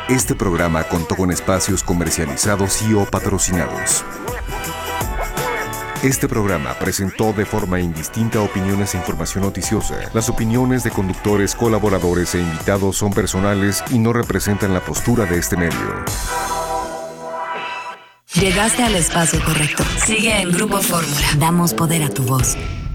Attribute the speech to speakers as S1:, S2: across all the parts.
S1: Este programa contó con espacios comercializados y o patrocinados. Este programa presentó de forma indistinta opiniones e información noticiosa. Las opiniones de conductores, colaboradores e invitados son personales y no representan la postura de este medio.
S2: Llegaste al espacio correcto. Sigue en Grupo Fórmula. Damos poder a tu voz.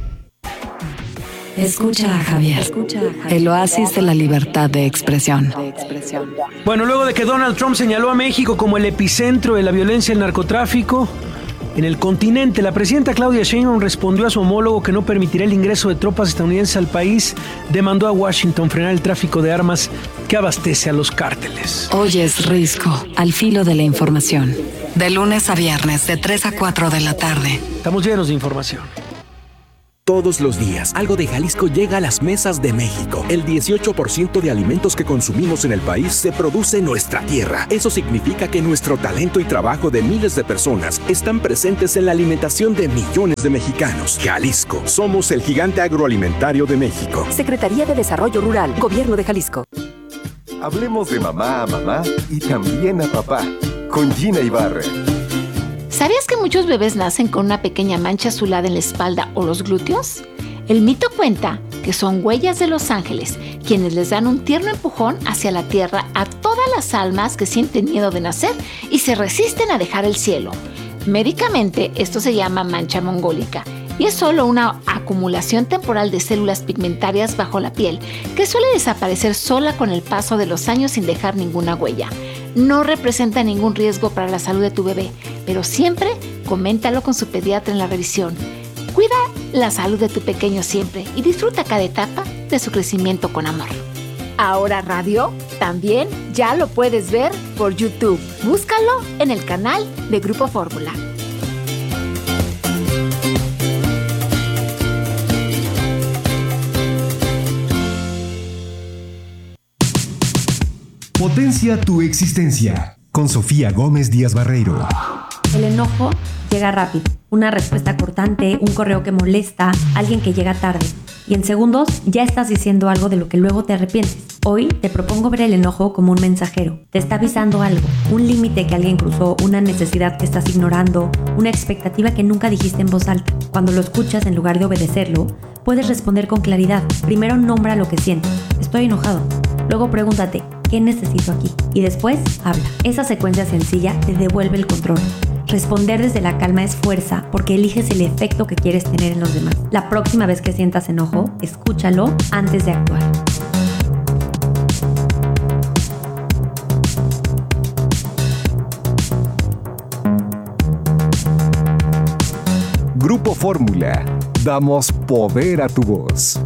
S2: Escucha a Javier. El oasis de la libertad de expresión.
S3: Bueno, luego de que Donald Trump señaló a México como el epicentro de la violencia y el narcotráfico en el continente, la presidenta Claudia Sheinbaum respondió a su homólogo que no permitirá el ingreso de tropas estadounidenses al país. Demandó a Washington frenar el tráfico de armas que abastece a los cárteles.
S2: Hoy es Risco, al filo de la información. De lunes a viernes, de 3 a 4 de la tarde.
S3: Estamos llenos de información.
S4: Todos los días, algo de Jalisco llega a las mesas de México. El 18% de alimentos que consumimos en el país se produce en nuestra tierra. Eso significa que nuestro talento y trabajo de miles de personas están presentes en la alimentación de millones de mexicanos. Jalisco, somos el gigante agroalimentario de México.
S5: Secretaría de Desarrollo Rural, Gobierno de Jalisco.
S1: Hablemos de mamá a mamá y también a papá, con Gina Ibarra.
S6: ¿Sabías que muchos bebés nacen con una pequeña mancha azulada en la espalda o los glúteos? El mito cuenta que son huellas de los ángeles, quienes les dan un tierno empujón hacia la tierra a todas las almas que sienten miedo de nacer y se resisten a dejar el cielo. Médicamente, esto se llama mancha mongólica y es solo una acumulación temporal de células pigmentarias bajo la piel que suele desaparecer sola con el paso de los años sin dejar ninguna huella. No representa ningún riesgo para la salud de tu bebé, pero siempre coméntalo con su pediatra en la revisión. Cuida la salud de tu pequeño siempre y disfruta cada etapa de su crecimiento con amor. Ahora Radio también ya lo puedes ver por YouTube. Búscalo en el canal de Grupo Fórmula.
S7: Potencia tu existencia con Sofía Gómez Díaz Barreiro.
S8: El enojo llega rápido. Una respuesta cortante, un correo que molesta, alguien que llega tarde. Y en segundos ya estás diciendo algo de lo que luego te arrepientes. Hoy te propongo ver el enojo como un mensajero. Te está avisando algo, un límite que alguien cruzó, una necesidad que estás ignorando, una expectativa que nunca dijiste en voz alta. Cuando lo escuchas, en lugar de obedecerlo, puedes responder con claridad. Primero nombra lo que sientes. Estoy enojado. Luego pregúntate, ¿qué necesito aquí? Y después, habla. Esa secuencia sencilla te devuelve el control. Responder desde la calma es fuerza porque eliges el efecto que quieres tener en los demás. La próxima vez que sientas enojo, escúchalo antes de actuar.
S1: Grupo Fórmula. Damos poder a tu voz.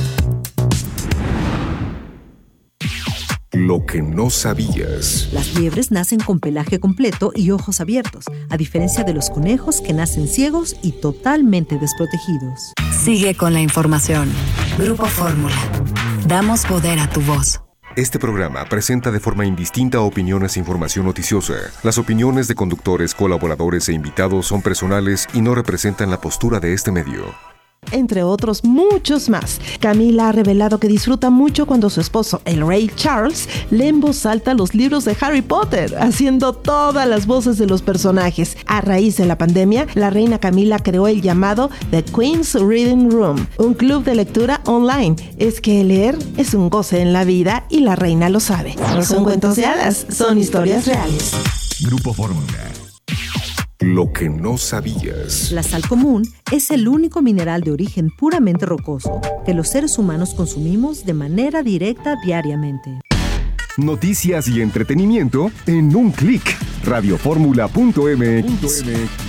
S1: Lo que no sabías.
S9: Las liebres nacen con pelaje completo y ojos abiertos, a diferencia de los conejos que nacen ciegos y totalmente desprotegidos.
S2: Sigue con la información. Grupo Fórmula. Damos poder a tu voz.
S1: Este programa presenta de forma indistinta opiniones e información noticiosa. Las opiniones de conductores, colaboradores e invitados son personales y no representan la postura de este medio.
S10: Entre otros muchos más. Camila ha revelado que disfruta mucho cuando su esposo, el rey Charles, lee en voz alta los libros de Harry Potter, haciendo todas las voces de los personajes. A raíz de la pandemia, la reina Camila creó el llamado The Queen's Reading Room, un club de lectura online. Es que leer es un goce en la vida y la reina lo sabe. No son cuentos de hadas, son historias reales.
S7: Grupo Fórmula.
S1: Lo que no sabías.
S9: La sal común es el único mineral de origen puramente rocoso que los seres humanos consumimos de manera directa diariamente.
S1: Noticias y entretenimiento en un clic. Radioformula.mx.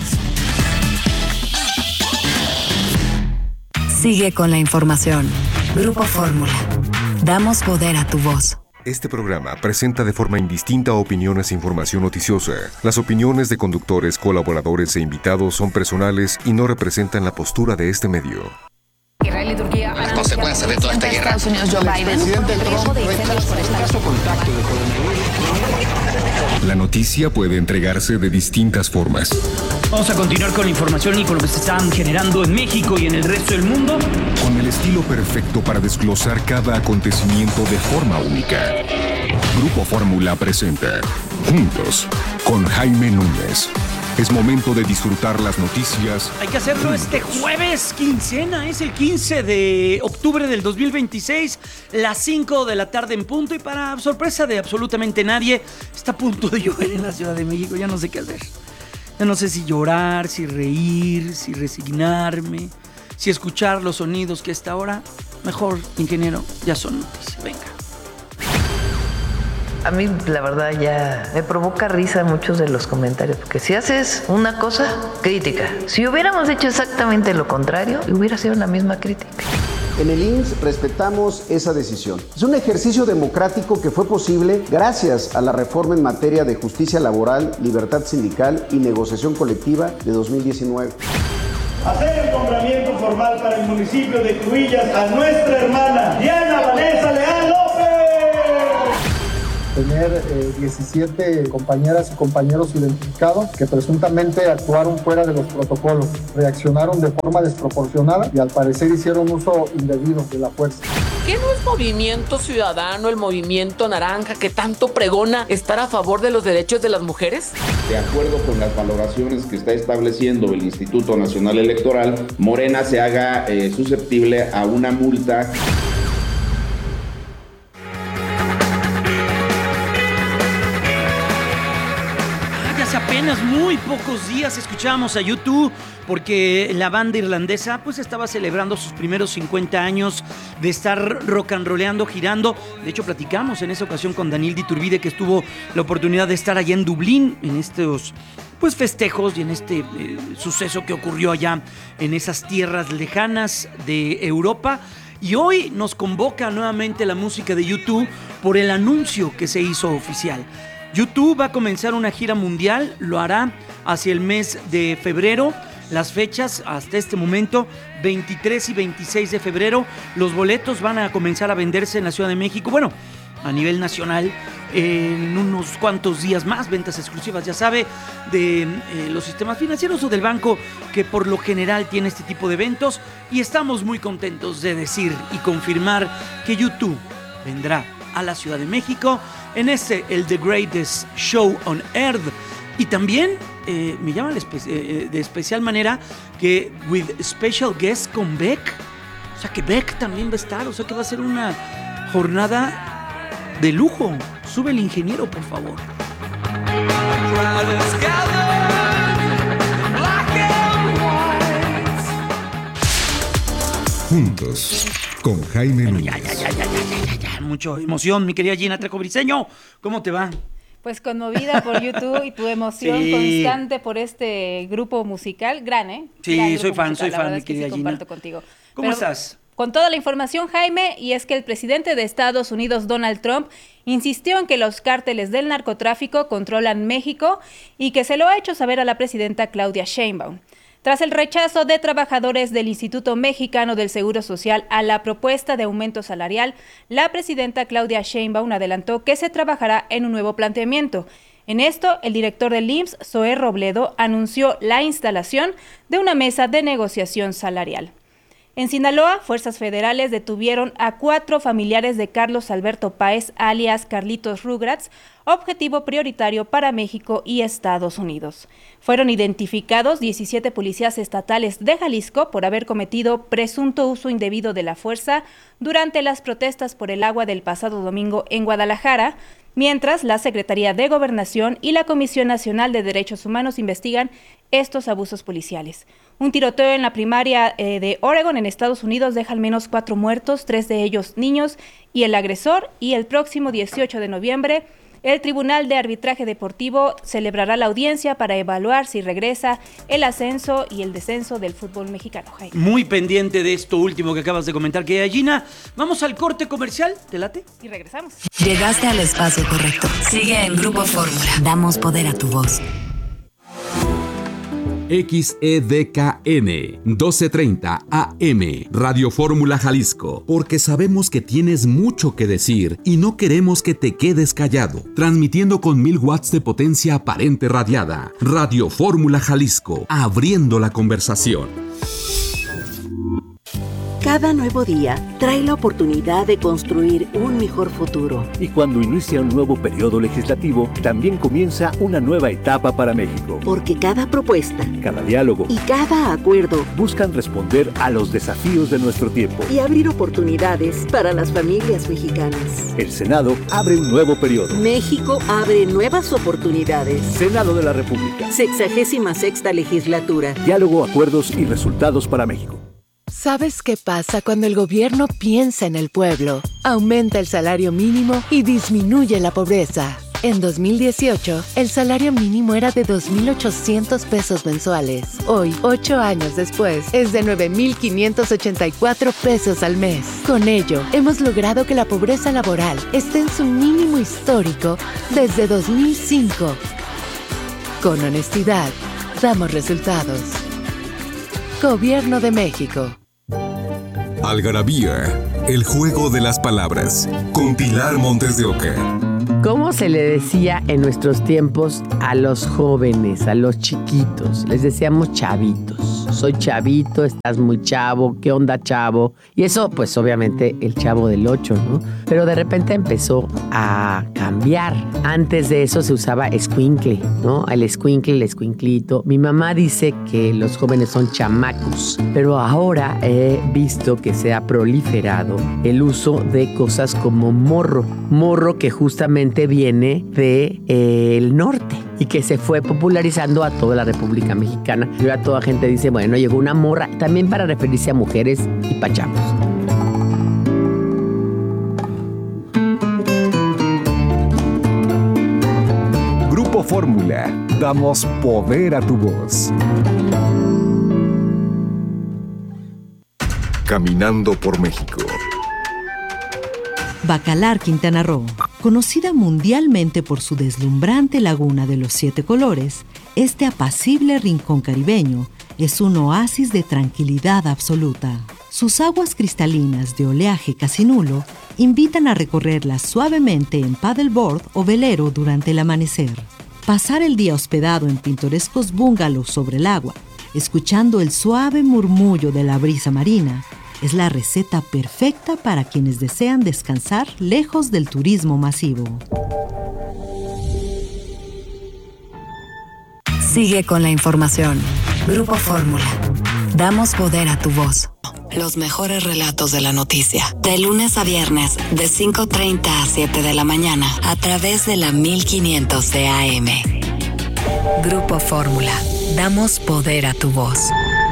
S2: Sigue con la información. Grupo Fórmula. Damos poder a tu voz.
S1: Este programa presenta de forma indistinta opiniones e información noticiosa. Las opiniones de conductores, colaboradores e invitados son personales y no representan la postura de este medio.
S11: Israel y Turquía las consecuencias de toda esta guerra. Estados Unidos, Joe Biden.
S1: La noticia puede entregarse de distintas formas.
S3: Vamos a continuar con la información y con lo que se están generando en México y en el resto del mundo.
S1: Con el estilo perfecto para desglosar cada acontecimiento de forma única. Grupo Grupo Fórmula presenta Juntos con Jaime Núñez. Es momento de disfrutar las noticias.
S3: Hay que hacerlo este jueves, quincena. Es el 15 de octubre del 2026, las 5 de la tarde en punto. Y para sorpresa de absolutamente nadie, está a punto de llover en la Ciudad de México. Ya no sé qué hacer. Ya no sé si llorar, si reír, si resignarme, si escuchar los sonidos que a esta hora, mejor, ingeniero, ya son noticias. Venga.
S12: A mí, la verdad, ya me provoca risa muchos de los comentarios, porque si haces una cosa, crítica. Si hubiéramos hecho exactamente lo contrario, hubiera sido la misma crítica.
S13: En el IMSS respetamos esa decisión. Es un ejercicio democrático que fue posible gracias a la reforma en materia de justicia laboral, libertad sindical y negociación colectiva de 2019.
S14: Hacer el nombramiento formal para el municipio de Cruillas a nuestra hermana Diana Vanessa Leal López.
S15: Tener 17 compañeras y compañeros identificados que presuntamente actuaron fuera de los protocolos, reaccionaron de forma desproporcionada y al parecer hicieron uso indebido de la fuerza.
S16: ¿Qué no es Movimiento Ciudadano, el Movimiento Naranja, que tanto pregona estar a favor de los derechos de las mujeres?
S17: De acuerdo con las valoraciones que está estableciendo el Instituto Nacional Electoral, Morena se haga susceptible a una multa.
S3: Apenas muy pocos días escuchábamos a YouTube porque la banda irlandesa pues estaba celebrando sus primeros 50 años de estar rock and rolleando, girando. De hecho, platicamos en esa ocasión con Daniel Diturbide, que tuvo la oportunidad de estar allá en Dublín en estos pues festejos y en este suceso que ocurrió allá en esas tierras lejanas de Europa. Y hoy nos convoca nuevamente la música de YouTube por el anuncio que se hizo oficial. YouTube va a comenzar una gira mundial, lo hará hacia el mes de febrero. Las fechas hasta este momento, 23 y 26 de febrero, los boletos van a comenzar a venderse en la Ciudad de México. Bueno, a nivel nacional, en unos cuantos días más, ventas exclusivas, ya sabe, de los sistemas financieros o del banco que por lo general tiene este tipo de eventos. Y estamos muy contentos de decir y confirmar que YouTube vendrá a la Ciudad de México en el The Greatest Show on Earth. Y también me llama de especial manera que with special guest con Beck. O sea que Beck también va a estar. O sea que va a ser una jornada de lujo. Sube el ingeniero, por favor.
S1: Juntos con Jaime Núñez.
S3: Ya. Mucha emoción, mi querida Gina Trejo Briseño. ¿Cómo te va?
S18: Pues conmovida por YouTube y tu emoción constante por este grupo musical. Gran,
S3: Sí,
S18: gran
S3: soy fan,
S18: mi querida Gina. Comparto contigo.
S3: ¿Cómo estás?
S18: Con toda la información, Jaime, y es que el presidente de Estados Unidos, Donald Trump, insistió en que los cárteles del narcotráfico controlan México y que se lo ha hecho saber a la presidenta Claudia Sheinbaum. Tras el rechazo de trabajadores del Instituto Mexicano del Seguro Social a la propuesta de aumento salarial, la presidenta Claudia Sheinbaum adelantó que se trabajará en un nuevo planteamiento. En esto, el director del IMSS, Zoé Robledo, anunció la instalación de una mesa de negociación salarial. En Sinaloa, fuerzas federales detuvieron a 4 familiares de Carlos Alberto Páez, alias Carlitos Rugrats, objetivo prioritario para México y Estados Unidos. Fueron identificados 17 policías estatales de Jalisco por haber cometido presunto uso indebido de la fuerza durante las protestas por el agua del pasado domingo en Guadalajara, mientras la Secretaría de Gobernación y la Comisión Nacional de Derechos Humanos investigan estos abusos policiales. Un tiroteo en la primaria de Oregon, en Estados Unidos, deja al menos 4 muertos, 3 de ellos niños, y el agresor. Y el próximo 18 de noviembre, el Tribunal de Arbitraje Deportivo celebrará la audiencia para evaluar si regresa el ascenso y el descenso del fútbol mexicano. Jaime.
S3: Muy pendiente de esto último que acabas de comentar, que Gina. Vamos al corte comercial, ¿te late?
S18: Y regresamos.
S2: Llegaste al espacio correcto. Sigue en Grupo Fórmula. Damos poder a tu voz.
S4: XEDKN 1230 AM Radio Fórmula Jalisco, porque sabemos que tienes mucho que decir y no queremos que te quedes callado. Transmitiendo con 1000 watts de potencia aparente radiada. Radio Fórmula Jalisco, abriendo la conversación.
S19: Cada nuevo día trae la oportunidad de construir un mejor futuro.
S20: Y cuando inicia un nuevo periodo legislativo, también comienza una nueva etapa para México.
S19: Porque cada propuesta,
S20: cada diálogo
S19: y cada acuerdo
S20: buscan responder a los desafíos de nuestro tiempo
S19: y abrir oportunidades para las familias mexicanas.
S20: El Senado abre un nuevo periodo.
S19: México abre nuevas oportunidades.
S20: Senado de la República.
S19: 66ª legislatura.
S20: Diálogo, acuerdos y resultados para México.
S21: ¿Sabes qué pasa cuando el gobierno piensa en el pueblo? Aumenta el salario mínimo y disminuye la pobreza. En 2018, el salario mínimo era de 2,800 pesos mensuales. Hoy, 8 años después, es de 9,584 pesos al mes. Con ello, hemos logrado que la pobreza laboral esté en su mínimo histórico desde 2005. Con honestidad, damos resultados. Gobierno de México.
S1: Algarabía, el juego de las palabras, con Pilar Montes de Oca.
S22: ¿Cómo se le decía en nuestros tiempos a los jóvenes, a los chiquitos? Les decíamos chavitos. Soy chavito, estás muy chavo, ¿qué onda, chavo? Y eso, pues obviamente el Chavo del 8, ¿no? Pero de repente empezó a cambiar. Antes de eso se usaba escuincle, ¿no? El escuincle, el escuinclito. Mi mamá dice que los jóvenes son chamacos, pero ahora he visto que se ha proliferado el uso de cosas como morro. Morro que justamente viene del norte y que se fue popularizando a toda la República Mexicana. Y ahora toda gente dice, bueno, llegó una morra, también para referirse a mujeres y pachamos.
S7: Grupo Fórmula, damos poder a tu voz.
S1: Caminando por México.
S9: Bacalar, Quintana Roo. Conocida mundialmente por su deslumbrante laguna de los 7 colores, este apacible rincón caribeño es un oasis de tranquilidad absoluta. Sus aguas cristalinas de oleaje casi nulo invitan a recorrerlas suavemente en paddleboard o velero durante el amanecer. Pasar el día hospedado en pintorescos bungalows sobre el agua, escuchando el suave murmullo de la brisa marina, es la receta perfecta para quienes desean descansar lejos del turismo masivo.
S2: Sigue con la información. Grupo Fórmula. Damos poder a tu voz. Los mejores relatos de la noticia. De lunes a viernes, de 5:30 a 7 de la mañana, a través de la 1500 de AM. Grupo Fórmula. Damos poder a tu voz.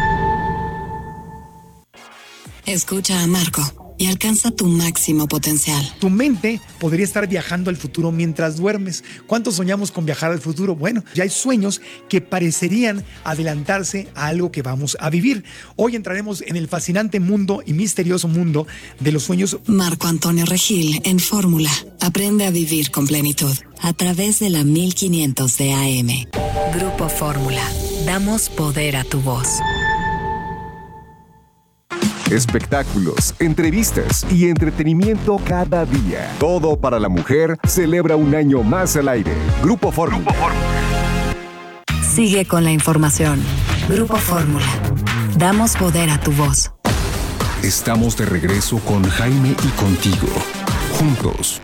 S2: Escucha a Marco y alcanza tu máximo potencial.
S23: Tu mente podría estar viajando al futuro mientras duermes. ¿Cuántos soñamos con viajar al futuro? Bueno, ya hay sueños que parecerían adelantarse a algo que vamos a vivir. Hoy entraremos en el fascinante mundo y misterioso mundo de los sueños.
S2: Marco Antonio Regil en Fórmula. Aprende a vivir con plenitud a través de la 1500 de AM. Grupo Fórmula. Damos poder a tu voz.
S1: Espectáculos, entrevistas y entretenimiento cada día. Todo para la mujer celebra un año más al aire. Grupo Fórmula.
S2: Sigue con la información. Grupo Fórmula. Damos poder a tu voz.
S1: Estamos de regreso con Jaime y contigo. Juntos.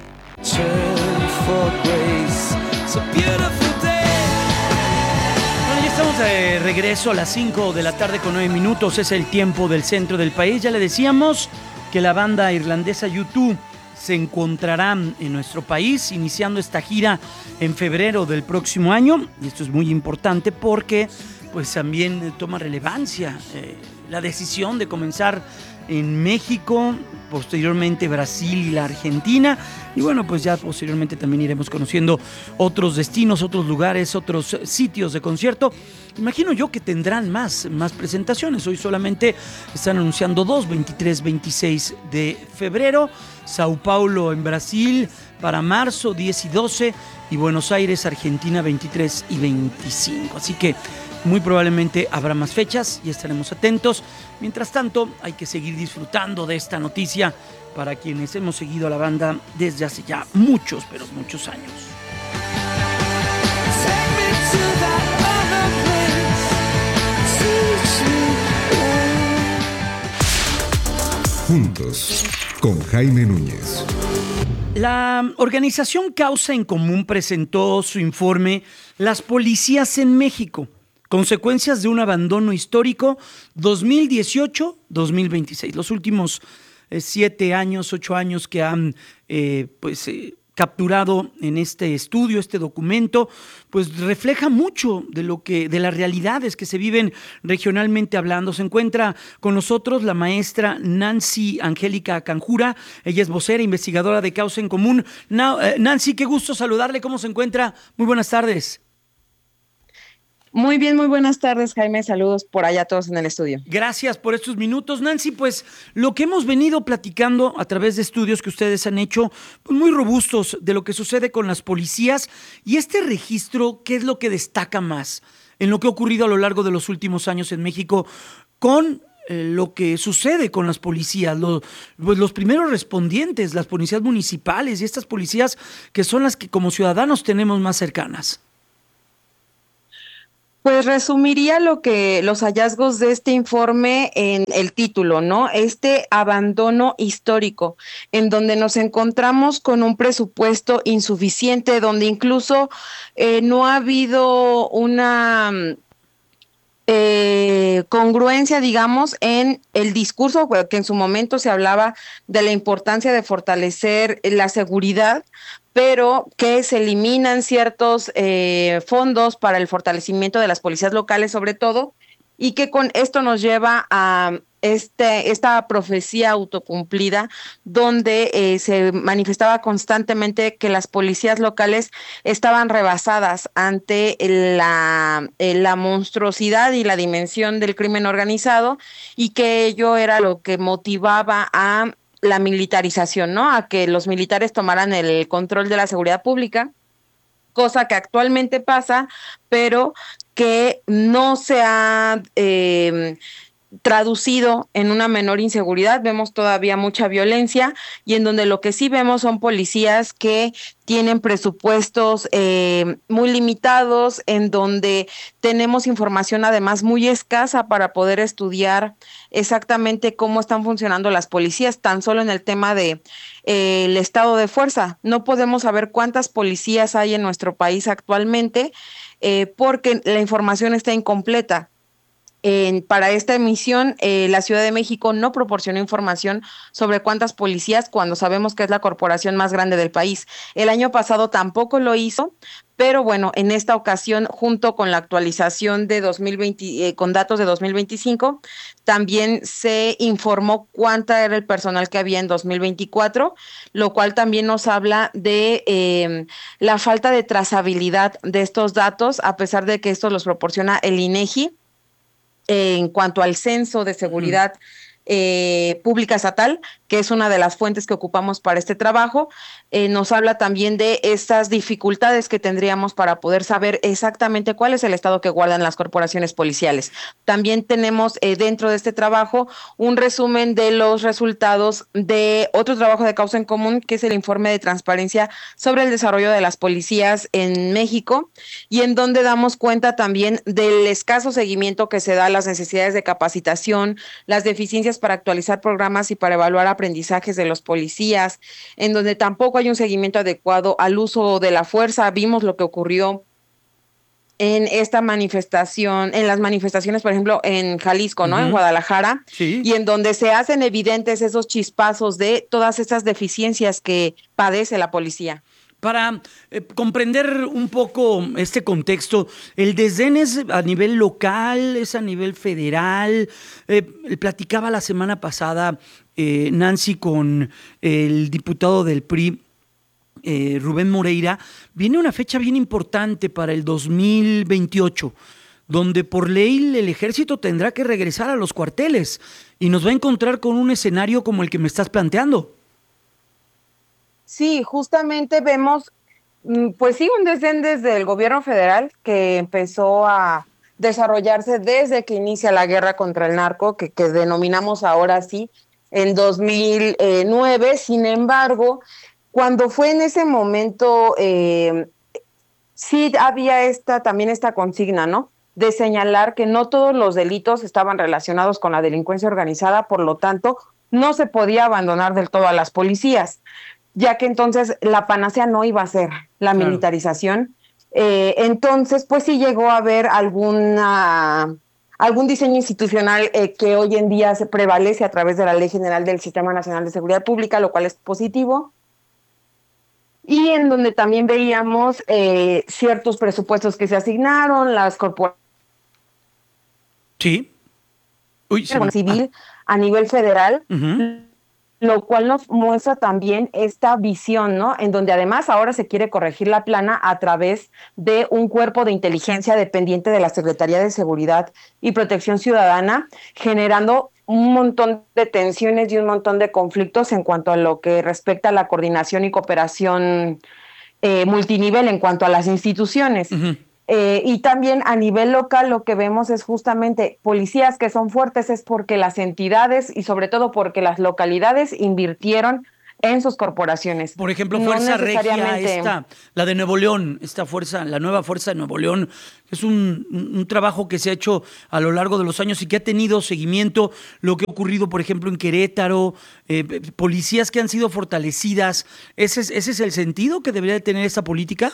S3: Estamos de regreso a las 5 de la tarde con 9 minutos. Es el tiempo del centro del país. Ya le decíamos que la banda irlandesa U2 se encontrará en nuestro país iniciando esta gira en febrero del próximo año. Y esto es muy importante porque pues también toma relevancia la decisión de comenzar en México, posteriormente Brasil y la Argentina. Y bueno, pues ya posteriormente también iremos conociendo otros destinos, otros lugares, otros sitios de concierto. Imagino yo que tendrán más presentaciones. Hoy solamente están anunciando 2, 23, 26 de febrero. Sao Paulo en Brasil para marzo 10 y 12. Y Buenos Aires, Argentina 23 y 25. Así que muy probablemente habrá más fechas y estaremos atentos. Mientras tanto, hay que seguir disfrutando de esta noticia para quienes hemos seguido a la banda desde hace ya muchos, pero muchos años.
S7: Juntos, con Jaime Núñez.
S5: La organización Causa en Común presentó su informe Las policías en México, consecuencias de un abandono histórico 2018-2026. Los últimos 7 años, 8 años que han capturado en este estudio, este documento, pues refleja mucho de las realidades que se viven regionalmente hablando. Se encuentra con nosotros la maestra Nancy Angélica Canjura. Ella es vocera, investigadora de Causa en Común. Nancy, qué gusto saludarle. ¿Cómo se encuentra? Muy buenas tardes.
S6: Muy bien, muy buenas tardes, Jaime. Saludos por allá a todos en el estudio.
S5: Gracias por estos minutos, Nancy. Pues lo que hemos venido platicando a través de estudios que ustedes han hecho, pues muy robustos, de lo que sucede con las policías, y este registro, ¿qué es lo que destaca más en lo que ha ocurrido a lo largo de los últimos años en México con lo que sucede con las policías, los primeros respondientes, las policías municipales y estas policías que son las que como ciudadanos tenemos más cercanas?
S6: Pues resumiría los hallazgos de este informe en el título, ¿no? Este abandono histórico, en donde nos encontramos con un presupuesto insuficiente, donde incluso no ha habido una congruencia, digamos, en el discurso, que en su momento se hablaba de la importancia de fortalecer la seguridad, pero que se eliminan ciertos fondos para el fortalecimiento de las policías locales, sobre todo, y que con esto nos lleva a esta profecía autocumplida, donde se manifestaba constantemente que las policías locales estaban rebasadas ante la monstruosidad y la dimensión del crimen organizado, y que ello era lo que motivaba a la militarización, ¿no? A que los militares tomaran el control de la seguridad pública, cosa que actualmente pasa, pero que no se ha traducido en una menor inseguridad. Vemos todavía mucha violencia, y en donde lo que sí vemos son policías que tienen presupuestos muy limitados, en donde tenemos información además muy escasa para poder estudiar exactamente cómo están funcionando las policías, tan solo en el tema de el estado de fuerza. No podemos saber cuántas policías hay en nuestro país actualmente, porque la información está incompleta. Para esta emisión, la Ciudad de México no proporcionó información sobre cuántas policías, cuando sabemos que es la corporación más grande del país. El año pasado tampoco lo hizo, pero bueno, en esta ocasión, junto con la actualización de 2020, con datos de 2025, también se informó cuánta era el personal que había en 2024, lo cual también nos habla de la falta de trazabilidad de estos datos, a pesar de que esto los proporciona el INEGI. En cuanto al censo de seguridad pública estatal, que es una de las fuentes que ocupamos para este trabajo, nos habla también de estas dificultades que tendríamos para poder saber exactamente cuál es el estado que guardan las corporaciones policiales. También tenemos dentro de este trabajo un resumen de los resultados de otro trabajo de Causa en Común, que es el informe de transparencia sobre el desarrollo de las policías en México, y en donde damos cuenta también del escaso seguimiento que se da a las necesidades de capacitación, las deficiencias para actualizar programas y para evaluar aprendizajes de los policías, en donde tampoco hay un seguimiento adecuado al uso de la fuerza. Vimos lo que ocurrió en esta manifestación, en las manifestaciones, por ejemplo, en Jalisco, ¿no? En Guadalajara, sí. Y en donde se hacen evidentes esos chispazos de todas estas deficiencias que padece la policía.
S5: Para comprender un poco este contexto, ¿el desdén es a nivel local, es a nivel federal? Platicaba la semana pasada Nancy con el diputado del PRI, Rubén Moreira. Viene una fecha bien importante para el 2028, donde por ley el ejército tendrá que regresar a los cuarteles y nos va a encontrar con un escenario como el que me estás planteando.
S6: Sí, justamente vemos, pues sí, un desdén desde el gobierno federal, que empezó a desarrollarse desde que inicia la guerra contra el narco, que denominamos ahora sí, en 2009. Sin embargo, cuando fue en ese momento, sí había también esta consigna, ¿no?, de señalar que no todos los delitos estaban relacionados con la delincuencia organizada, por lo tanto, no se podía abandonar del todo a las policías, ya que entonces la panacea no iba a ser la militarización. Entonces, pues sí llegó a haber algún diseño institucional que hoy en día se prevalece a través de la Ley General del Sistema Nacional de Seguridad Pública, lo cual es positivo. Y en donde también veíamos ciertos presupuestos que se asignaron, las corporaciones civil a nivel federal, lo cual nos muestra también esta visión, ¿no? En donde además ahora se quiere corregir la plana a través de un cuerpo de inteligencia dependiente de la Secretaría de Seguridad y Protección Ciudadana, generando un montón de tensiones y un montón de conflictos en cuanto a lo que respecta a la coordinación y cooperación multinivel en cuanto a las instituciones. Y también a nivel local lo que vemos es justamente policías que son fuertes es porque las entidades y sobre todo porque las localidades invirtieron en sus corporaciones.
S5: Por ejemplo, Fuerza Regia, la de Nuevo León, esta fuerza, la nueva Fuerza de Nuevo León, es un trabajo que se ha hecho a lo largo de los años y que ha tenido seguimiento, lo que ha ocurrido, por ejemplo, en Querétaro, policías que han sido fortalecidas. ¿Ese es el sentido que debería de tener esta política?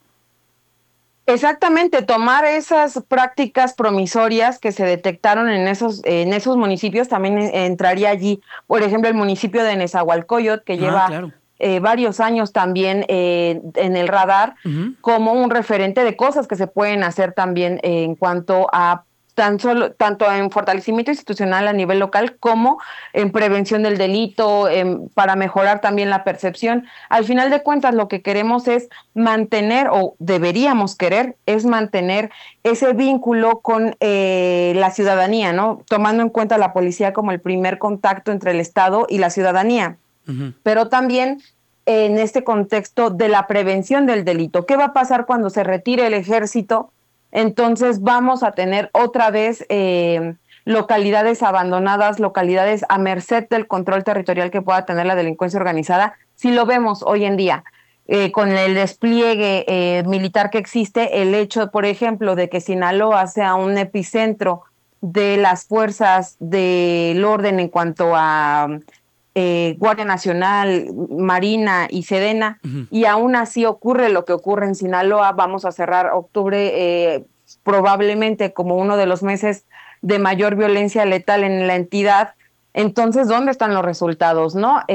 S6: Exactamente, tomar esas prácticas promisorias que se detectaron en esos municipios también entraría allí. Por ejemplo, el municipio de Nezahualcóyotl, que lleva varios años también en el radar, como un referente de cosas que se pueden hacer también en cuanto a tanto en fortalecimiento institucional a nivel local como en prevención del delito, para mejorar también la percepción. Al final de cuentas, lo que queremos es mantener, o deberíamos querer, es mantener ese vínculo con la ciudadanía, ¿no? Tomando en cuenta la policía como el primer contacto entre el Estado y la ciudadanía. Pero también en este contexto de la prevención del delito. ¿Qué va a pasar cuando se retire el ejército? Entonces vamos a tener otra vez localidades abandonadas, localidades a merced del control territorial que pueda tener la delincuencia organizada. Si lo vemos hoy en día, con el despliegue militar que existe, el hecho, por ejemplo, de que Sinaloa sea un epicentro de las fuerzas del orden en cuanto a Guardia Nacional, Marina y Sedena, y aún así ocurre lo que ocurre en Sinaloa. Vamos a cerrar octubre probablemente como uno de los meses de mayor violencia letal en la entidad. Entonces, ¿dónde están los resultados, no?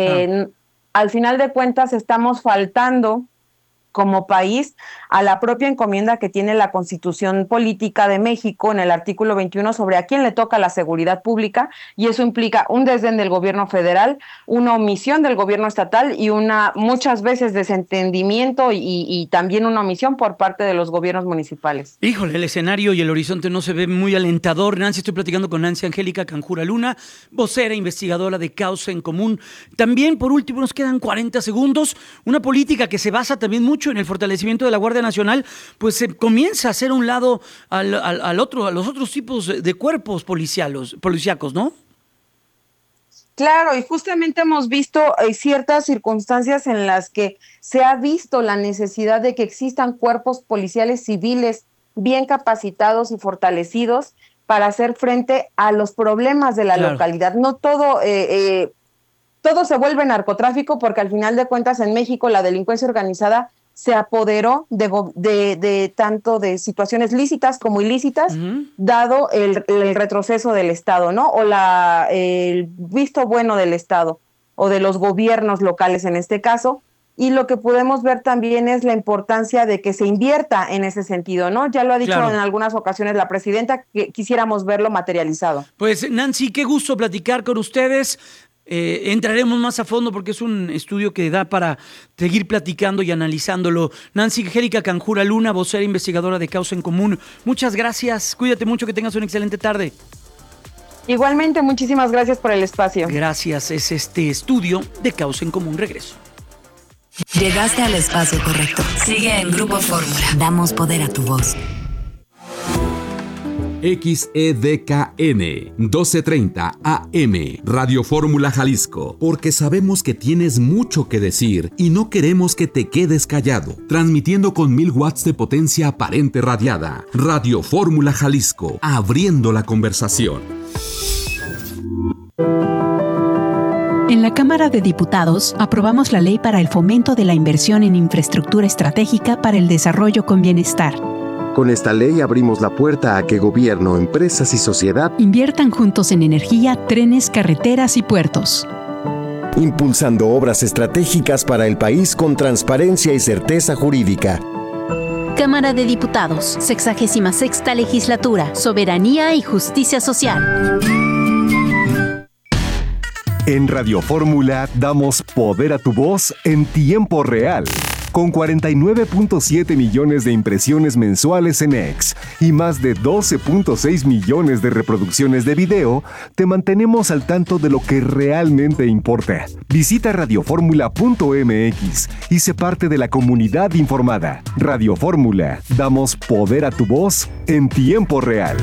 S6: Al final de cuentas, estamos faltando como país a la propia encomienda que tiene la Constitución Política de México en el artículo 21 sobre a quién le toca la seguridad pública, y eso implica un desdén del gobierno federal, una omisión del gobierno estatal y muchas veces desentendimiento y también una omisión por parte de los gobiernos municipales.
S5: Híjole, el escenario y el horizonte no se ve muy alentador. Nancy, estoy platicando con Nancy Angélica Canjura Luna, vocera, investigadora de Causa en Común. También, por último, nos quedan 40 segundos, una política que se basa también mucho en el fortalecimiento de la Guardia Nacional, pues se comienza a hacer a un lado a los otros tipos de cuerpos policíacos, ¿no?
S6: Claro, y justamente hemos visto ciertas circunstancias en las que se ha visto la necesidad de que existan cuerpos policiales civiles bien capacitados y fortalecidos para hacer frente a los problemas de la localidad. No todo se vuelve narcotráfico, porque al final de cuentas en México la delincuencia organizada se apoderó de tanto de situaciones lícitas como ilícitas, dado el retroceso del Estado, ¿no? O el visto bueno del Estado o de los gobiernos locales en este caso. Y lo que podemos ver también es la importancia de que se invierta en ese sentido, ¿no? Ya lo ha dicho en algunas ocasiones la presidenta, que quisiéramos verlo materializado.
S5: Pues Nancy, qué gusto platicar con ustedes. Entraremos más a fondo porque es un estudio que da para seguir platicando y analizándolo. Nancy Angélica Canjura Luna, vocera investigadora de Causa en Común. Muchas gracias, cuídate mucho, que tengas una excelente tarde.
S6: Igualmente, muchísimas gracias por el espacio.
S5: Gracias, es este estudio de Causa en Común. Regreso.
S2: Llegaste al espacio correcto. Sigue en Grupo Fórmula. Damos poder a tu voz.
S8: XEDKN 1230 AM Radio Fórmula Jalisco, porque sabemos que tienes mucho que decir y no queremos que te quedes callado. Transmitiendo con 1000 watts de potencia aparente radiada. Radio Fórmula Jalisco, abriendo la conversación.
S10: En la Cámara de Diputados aprobamos la ley para el fomento de la inversión en infraestructura estratégica para el desarrollo con bienestar.
S11: Con esta ley abrimos la puerta a que gobierno, empresas y sociedad
S10: inviertan juntos en energía, trenes, carreteras y puertos.
S11: Impulsando obras estratégicas para el país con transparencia y certeza jurídica.
S12: Cámara de Diputados, 66ª Legislatura, Soberanía y Justicia Social.
S7: En Radio Fórmula damos poder a tu voz en tiempo real. Con 49.7 millones de impresiones mensuales en X y más de 12.6 millones de reproducciones de video, te mantenemos al tanto de lo que realmente importa. Visita radioformula.mx y sé parte de la comunidad informada. Radio Fórmula, damos poder a tu voz en tiempo real.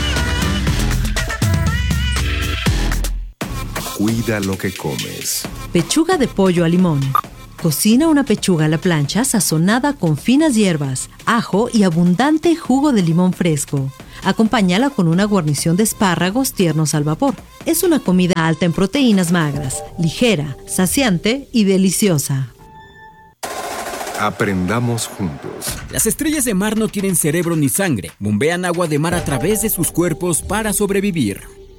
S1: Cuida lo que comes.
S9: Pechuga de pollo a limón. Cocina una pechuga a la plancha sazonada con finas hierbas, ajo y abundante jugo de limón fresco. Acompáñala con una guarnición de espárragos tiernos al vapor. Es una comida alta en proteínas magras, ligera, saciante y deliciosa.
S1: Aprendamos juntos.
S24: Las estrellas de mar no tienen cerebro ni sangre. Bombean agua de mar a través de sus cuerpos para sobrevivir.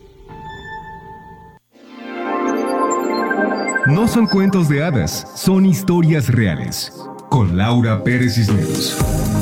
S7: No son cuentos de hadas, son historias reales. Con Laura Pérez Cisneros.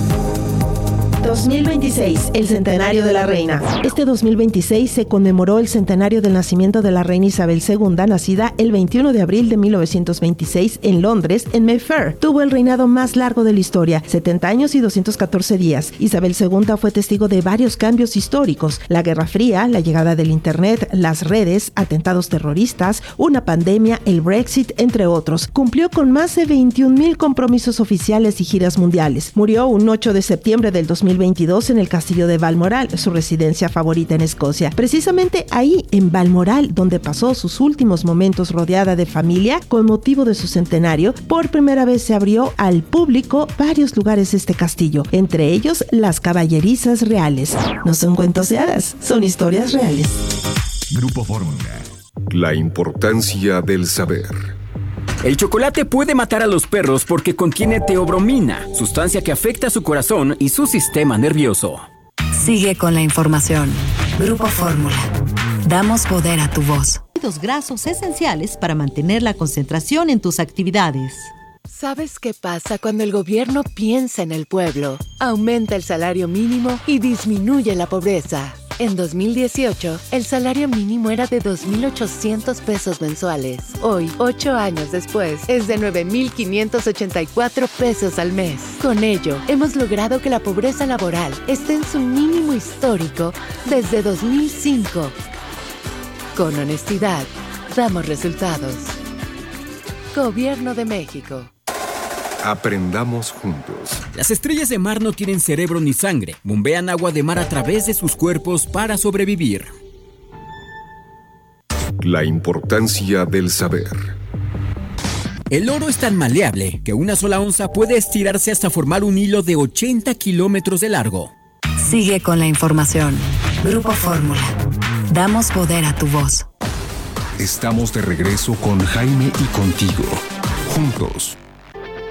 S25: 2026, el centenario de la reina. Este 2026 se conmemoró el centenario del nacimiento de la reina Isabel II, nacida el 21 de abril de 1926 en Londres, en Mayfair. Tuvo el reinado más largo de la historia, 70 años y 214 días. Isabel II fue testigo de varios cambios históricos: la Guerra Fría, la llegada del Internet, las redes, atentados terroristas, una pandemia, el Brexit, entre otros. Cumplió con más de 21,000 compromisos oficiales y giras mundiales. Murió un 8 de septiembre del 2022 en el castillo de Balmoral, su residencia favorita en Escocia. Precisamente ahí, en Balmoral, donde pasó sus últimos momentos rodeada de familia, con motivo de su centenario, por primera vez se abrió al público varios lugares de este castillo, entre ellos las caballerizas reales. No son cuentos de hadas, son historias reales.
S1: Grupo Fórmula. La importancia del saber.
S24: El chocolate puede matar a los perros porque contiene teobromina, sustancia que afecta su corazón y su sistema nervioso.
S2: Sigue con la información. Grupo Fórmula. Damos poder a tu voz.
S9: Ácidos grasos esenciales para mantener la concentración en tus actividades.
S21: ¿Sabes qué pasa cuando el gobierno piensa en el pueblo? Aumenta el salario mínimo y disminuye la pobreza. En 2018, el salario mínimo era de 2,800 pesos mensuales. Hoy, 8 años después, es de 9,584 pesos al mes. Con ello, hemos logrado que la pobreza laboral esté en su mínimo histórico desde 2005. Con honestidad, damos resultados. Gobierno de México.
S1: Aprendamos juntos.
S24: Las estrellas de mar no tienen cerebro ni sangre. Bombean agua de mar a través de sus cuerpos para sobrevivir.
S1: La importancia del saber.
S24: El oro es tan maleable que una sola onza puede estirarse hasta formar un hilo de 80 kilómetros de largo.
S2: Sigue con la información. Grupo Fórmula. Damos poder a tu voz.
S1: Estamos de regreso con Jaime y contigo. Juntos.